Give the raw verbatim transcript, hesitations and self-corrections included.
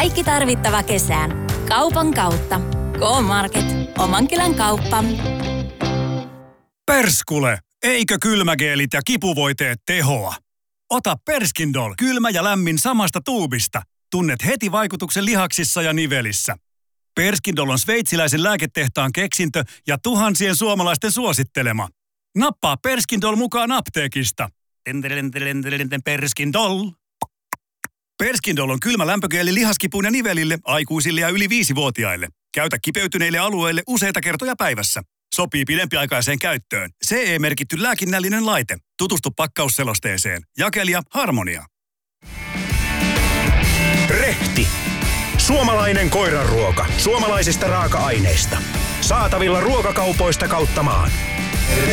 Kaikki tarvittava kesään. Kaupan kautta. K-Market. Oman kylän kauppa. Perskule! Eikö kylmägeelit ja kipuvoiteet tehoa? Ota Perskindol kylmä ja lämmin samasta tuubista. Tunnet heti vaikutuksen lihaksissa ja nivelissä. Perskindol on sveitsiläisen lääketehtaan keksintö ja tuhansien suomalaisten suosittelema. Nappaa Perskindol mukaan apteekista. Perskindol. Perskindol on kylmä lämpögeeli lihaskipuun ja nivelille, aikuisille ja yli viisivuotiaille. Käytä kipeytyneille alueille useita kertoja päivässä. Sopii pidempiaikaiseen käyttöön. C E-merkitty lääkinnällinen laite. Tutustu pakkausselosteeseen. Jakelija Harmonia. Rehti. Suomalainen koiranruoka. Suomalaisista raaka-aineista. Saatavilla ruokakaupoista kautta maan.